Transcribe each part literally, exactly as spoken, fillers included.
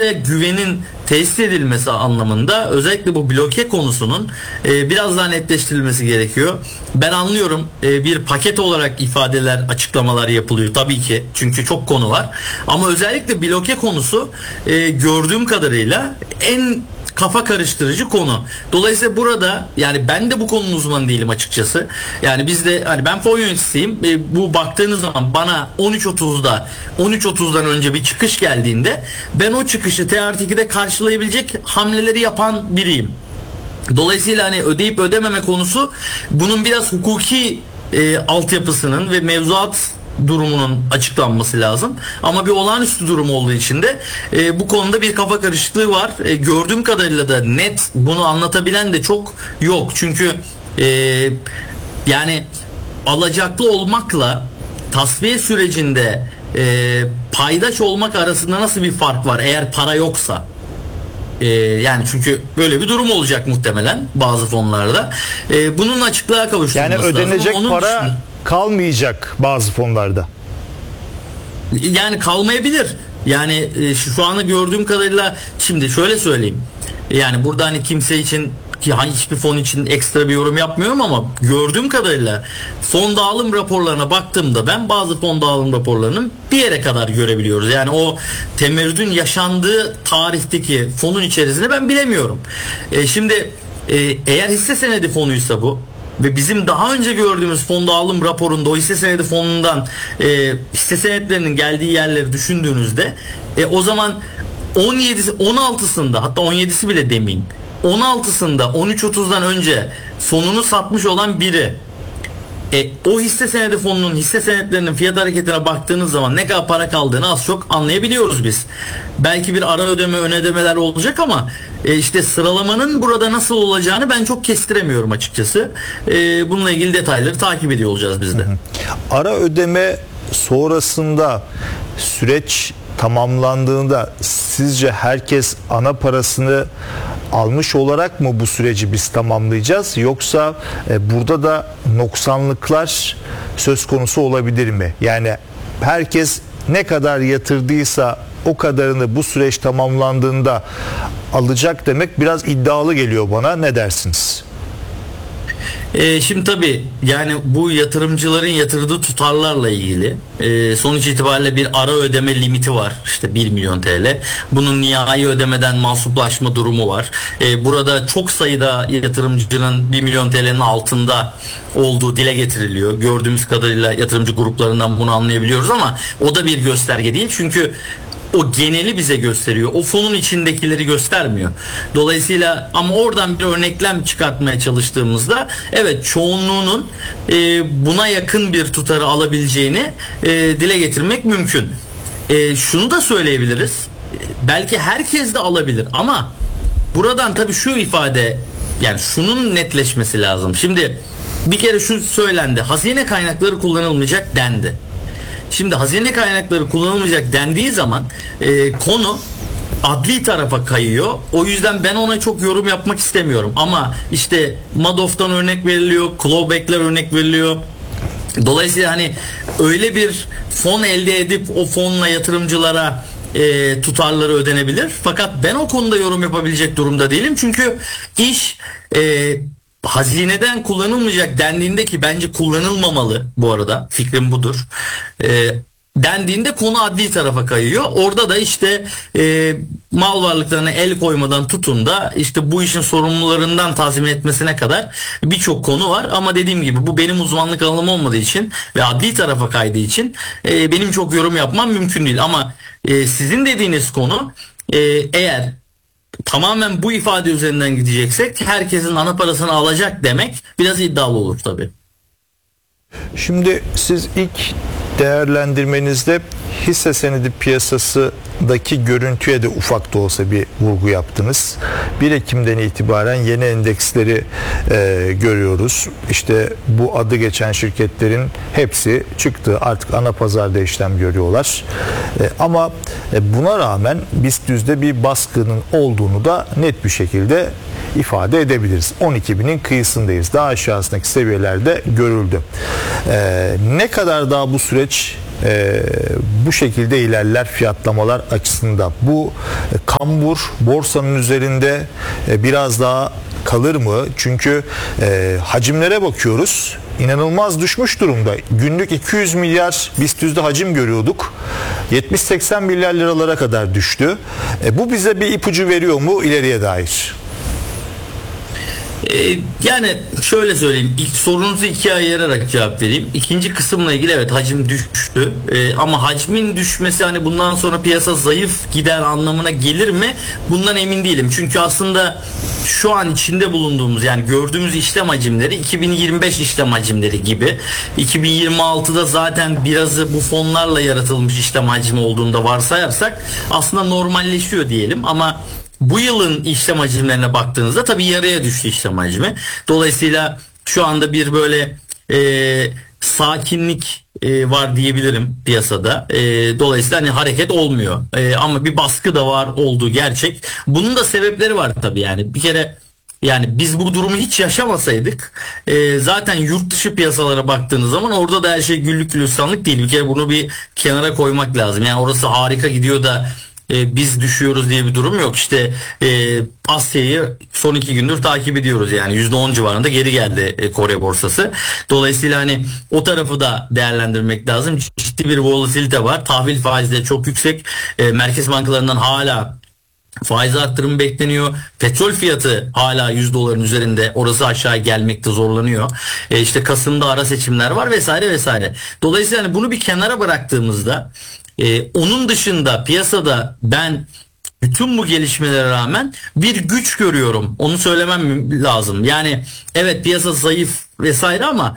piyasaya güvenin tesis edilmesi anlamında özellikle bu bloke konusunun e, biraz daha netleştirilmesi gerekiyor. Ben anlıyorum, e, bir paket olarak ifadeler, açıklamalar yapılıyor tabii ki, çünkü çok konu var. Ama özellikle bloke konusu e, gördüğüm kadarıyla en kafa karıştırıcı konu. Dolayısıyla burada, yani ben de bu konunun uzmanı değilim açıkçası. Yani biz de, hani ben fon yöneticisiyim. E, bu baktığınız zaman bana on üç otuzda on üç otuzdan önce bir çıkış geldiğinde ben o çıkışı T artı ikide karşılayabilecek hamleleri yapan biriyim. Dolayısıyla hani ödeyip ödememe konusu bunun biraz hukuki e, altyapısının ve mevzuat durumunun açıklanması lazım. Ama bir olağanüstü durum olduğu için de e, bu konuda bir kafa karışıklığı var. E, gördüğüm kadarıyla da net bunu anlatabilen de çok yok. Çünkü e, yani alacaklı olmakla tasfiye sürecinde e, paydaş olmak arasında nasıl bir fark var eğer para yoksa? Ee, yani çünkü böyle bir durum olacak muhtemelen bazı fonlarda. Ee, bunun açıklığa kavuşturulması lazım. Yani ödenecek lazım. para dışında, kalmayacak bazı fonlarda. Yani kalmayabilir. Yani e, şu anda gördüğüm kadarıyla, şimdi şöyle söyleyeyim. Yani burada hani kimse için, ki hiçbir fon için ekstra bir yorum yapmıyorum ama gördüğüm kadarıyla fon dağılım raporlarına baktığımda ben bazı fon dağılım raporlarının bir yere kadar görebiliyoruz. Yani o temerrüdün yaşandığı tarihteki fonun içerisinde ben bilemiyorum. E, şimdi e, eğer hisse senedi fonuysa bu ve bizim daha önce gördüğümüz fon dağılım raporunda o hisse senedi fonundan e, hisse senetlerinin geldiği yerleri düşündüğünüzde e, o zaman on yedisi on altısında, hatta on yedisi bile demeyeyim, on altısında on üç otuzdan önce fonunu satmış olan biri e, o hisse senedi fonunun hisse senetlerinin fiyat hareketine baktığınız zaman ne kadar para kaldığını az çok anlayabiliyoruz biz. Belki bir ara ödeme, ön ödemeler olacak ama e, işte sıralamanın burada nasıl olacağını ben çok kestiremiyorum açıkçası. E, bununla ilgili detayları takip ediyor olacağız biz de. Hı hı. Ara ödeme sonrasında süreç tamamlandığında sizce herkes ana parasını almış olarak mı bu süreci biz tamamlayacağız, yoksa e, burada da noksanlıklar söz konusu olabilir mi? Yani herkes ne kadar yatırdıysa o kadarını bu süreç tamamlandığında alacak demek biraz iddialı geliyor bana. Ne dersiniz? E, şimdi tabii yani bu yatırımcıların yatırdığı tutarlarla ilgili e, sonuç itibariyle bir ara ödeme limiti var, işte bir milyon T L. Bunun nihai ödemeden mahsuplaşma durumu var. E, burada çok sayıda yatırımcının bir milyon T L'nin altında olduğu dile getiriliyor. Gördüğümüz kadarıyla yatırımcı gruplarından bunu anlayabiliyoruz ama o da bir gösterge değil, çünkü o geneli bize gösteriyor. O fonun içindekileri göstermiyor. Dolayısıyla ama oradan bir örneklem çıkartmaya çalıştığımızda evet, çoğunluğunun e, buna yakın bir tutarı alabileceğini e, dile getirmek mümkün. E, şunu da söyleyebiliriz. Belki herkes de alabilir ama buradan tabii şu ifade, yani şunun netleşmesi lazım. Şimdi bir kere şu söylendi. Hazine kaynakları kullanılmayacak dendi. Şimdi hazine kaynakları kullanılmayacak dendiği zaman e, konu adli tarafa kayıyor. O yüzden ben ona çok yorum yapmak istemiyorum. Ama işte Madoff'tan örnek veriliyor, clawback'ler örnek veriliyor. Dolayısıyla hani öyle bir fon elde edip o fonla yatırımcılara e, tutarları ödenebilir. Fakat ben o konuda yorum yapabilecek durumda değilim. Çünkü iş e, hazineden kullanılmayacak dendiğinde, ki bence kullanılmamalı bu arada, fikrim budur. E, dendiğinde konu adli tarafa kayıyor. Orada da işte e, mal varlıklarına el koymadan tutun da işte bu işin sorumlularından tazmin etmesine kadar birçok konu var. Ama dediğim gibi bu benim uzmanlık alanım olmadığı için ve adli tarafa kaydığı için e, benim çok yorum yapmam mümkün değil. Ama e, sizin dediğiniz konu e, eğer tamamen bu ifade üzerinden gideceksek herkesin ana parasını alacak demek biraz iddialı olur tabii. Şimdi siz ilk değerlendirmenizde hisse senedi piyasasındaki görüntüye de ufak da olsa bir vurgu yaptınız. bir Ekim'den itibaren yeni endeksleri e, görüyoruz. İşte bu adı geçen şirketlerin hepsi çıktı. Artık ana pazarda işlem görüyorlar. E, ama e, buna rağmen BIST yüzde bir baskının olduğunu da net bir şekilde ifade edebiliriz. on iki binin kıyısındayız. Daha aşağısındaki seviyelerde görüldü. Ee, ne kadar daha bu süreç e, bu şekilde ilerler fiyatlamalar açısından. Bu e, kambur borsanın üzerinde e, biraz daha kalır mı? Çünkü e, hacimlere bakıyoruz. İnanılmaz düşmüş durumda. Günlük iki yüz milyar BIST yüzde hacim görüyorduk. yetmiş seksen milyar liralara kadar düştü. E, bu bize bir ipucu veriyor mu ileriye dair? Ee, yani şöyle söyleyeyim, ilk sorunuzu ikiye ayırarak cevap vereyim. İkinci kısımla ilgili evet hacim düştü ee, ama hacmin düşmesi hani bundan sonra piyasa zayıf gider anlamına gelir mi? Bundan emin değilim. Çünkü aslında şu an içinde bulunduğumuz yani gördüğümüz işlem hacimleri iki bin yirmi beş işlem hacimleri gibi. iki bin yirmi altıda zaten birazı bu fonlarla yaratılmış işlem hacmi olduğunda varsayarsak aslında normalleşiyor diyelim ama bu yılın işlem hacimlerine baktığınızda tabii yarıya düştü işlem hacmi. Dolayısıyla şu anda bir böyle e, sakinlik e, var diyebilirim piyasada. E, dolayısıyla hani hareket olmuyor. E, ama bir baskı da var olduğu gerçek. Bunun da sebepleri var tabii yani. Bir kere yani biz bu durumu hiç yaşamasaydık e, zaten yurt dışı piyasalara baktığınız zaman orada da her şey güllük gülistanlık değil. Bir kere bunu bir kenara koymak lazım. Yani orası harika gidiyor da E, biz düşüyoruz diye bir durum yok. İşte e, Asya'yı son iki gündür takip ediyoruz yani yüzde on civarında geri geldi e, Kore borsası. Dolayısıyla hani o tarafı da değerlendirmek lazım. Ciddi bir volatilite var. Tahvil faizleri çok yüksek. E, merkez bankalarından hala faiz arttırımı bekleniyor. Petrol fiyatı hala yüz doların üzerinde. Orası aşağı gelmekte zorlanıyor. E işte Kasım'da ara seçimler var vesaire vesaire. Dolayısıyla hani bunu bir kenara bıraktığımızda Ee, onun dışında piyasada ben bütün bu gelişmelere rağmen bir güç görüyorum. Onu söylemem lazım. Yani evet piyasa zayıf vesaire ama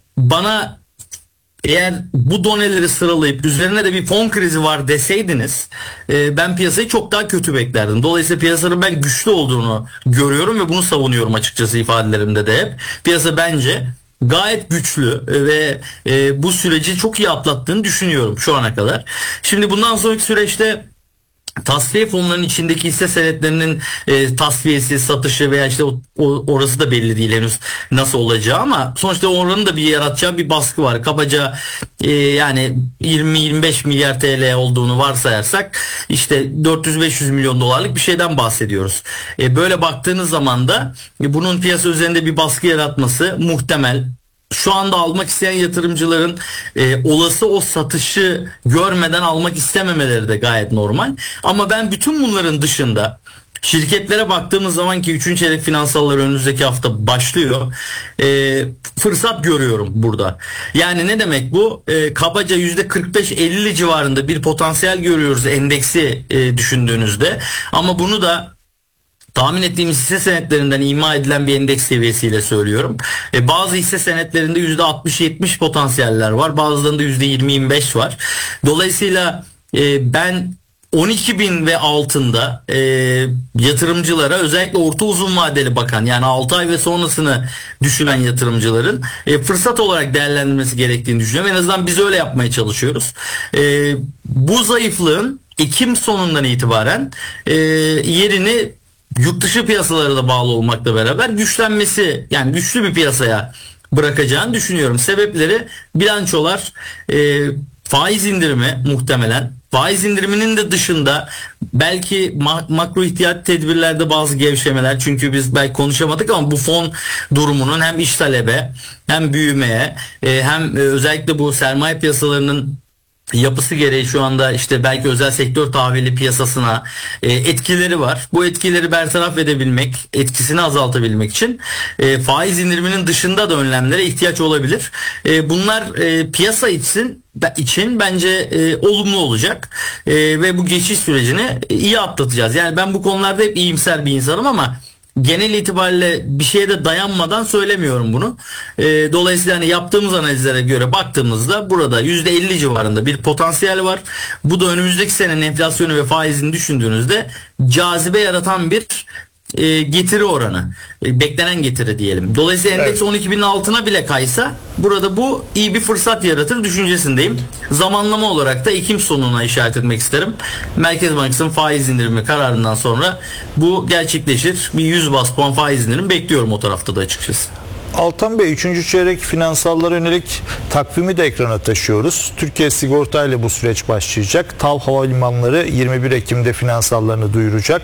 bana eğer bu doneleri sıralayıp üzerine de bir fon krizi var deseydiniz e, ben piyasayı çok daha kötü beklerdim. Dolayısıyla piyasanın ben güçlü olduğunu görüyorum ve bunu savunuyorum açıkçası ifadelerimde de hep. Piyasa bence gayet güçlü ve e, bu süreci çok iyi atlattığını düşünüyorum şu ana kadar. Şimdi bundan sonraki süreçte tasfiye fonlarının içindeki hisse senetlerinin e, tasfiyesi, satışı veya işte o, o, orası da belli değil henüz nasıl olacağı ama sonuçta oranın da bir yaratacağı bir baskı var. Kabaca e, yani yirmi yirmi beş milyar T L olduğunu varsayarsak işte dört yüz beş yüz milyon dolarlık bir şeyden bahsediyoruz. E, böyle baktığınız zaman da e, bunun piyasa üzerinde bir baskı yaratması muhtemel. Şu anda almak isteyen yatırımcıların e, olası o satışı görmeden almak istememeleri de gayet normal. Ama ben bütün bunların dışında şirketlere baktığımız zaman ki üçüncü çeyrek finansallar önümüzdeki hafta başlıyor. E, fırsat görüyorum burada. Yani ne demek bu? E, kabaca yüzde kırk beş elli civarında bir potansiyel görüyoruz endeksi e, düşündüğünüzde. Ama bunu da tahmin ettiğimiz hisse senetlerinden ima edilen bir endeks seviyesiyle söylüyorum. E, bazı hisse senetlerinde yüzde altmış yetmiş potansiyeller var. Bazılarında yüzde yirmi yirmi beş var. Dolayısıyla e, ben on iki bin ve altında e, yatırımcılara özellikle orta uzun vadeli bakan yani altı ay ve sonrasını düşünen yatırımcıların e, fırsat olarak değerlendirmesi gerektiğini düşünüyorum. En azından biz öyle yapmaya çalışıyoruz. E, bu zayıflığın Ekim sonundan itibaren e, yerini yurt dışı piyasalara da bağlı olmakla beraber güçlenmesi yani güçlü bir piyasaya bırakacağını düşünüyorum. Sebepleri bilançolar, e, faiz indirimi muhtemelen. Faiz indiriminin de dışında belki ma- makro ihtiyat tedbirlerde bazı gevşemeler çünkü biz belki konuşamadık ama bu fon durumunun hem iş talebe hem büyümeye e, hem e, özellikle bu sermaye piyasalarının yapısı gereği şu anda işte belki özel sektör tahvili piyasasına e, etkileri var. Bu etkileri bertaraf edebilmek, etkisini azaltabilmek için e, faiz indiriminin dışında da önlemlere ihtiyaç olabilir. E, bunlar e, piyasa için için bence e, olumlu olacak e, ve bu geçiş sürecini iyi atlatacağız. Yani ben bu konularda hep iyimser bir insanım ama genel itibariyle bir şeye de dayanmadan söylemiyorum bunu. E, dolayısıyla hani yaptığımız analizlere göre baktığımızda burada yüzde elli civarında bir potansiyel var. Bu da önümüzdeki senenin enflasyonu ve faizini düşündüğünüzde cazibe yaratan bir e, getiri oranı. E, beklenen getiri diyelim. Dolayısıyla endeks evet. on iki binin altına bile kaysa burada bu iyi bir fırsat yaratır düşüncesindeyim. Zamanlama olarak da Ekim sonuna işaret etmek isterim. Merkez Bankası'nın faiz indirimi kararından sonra bu gerçekleşir. Bir yüz bas puan faiz indirimi bekliyorum o tarafta da açıkçası. Altan Bey, üçüncü çeyrek finansallara yönelik takvimi de ekrana taşıyoruz. Türkiye Sigorta ile bu süreç başlayacak. TAV Havalimanları yirmi bir Ekim'de finansallarını duyuracak.